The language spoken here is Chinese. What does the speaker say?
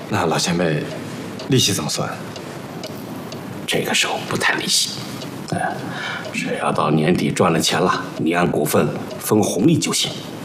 那老前辈，利息怎么算？ 这个时候不谈利息，只要到年底赚了钱了，你按股份分红利就行。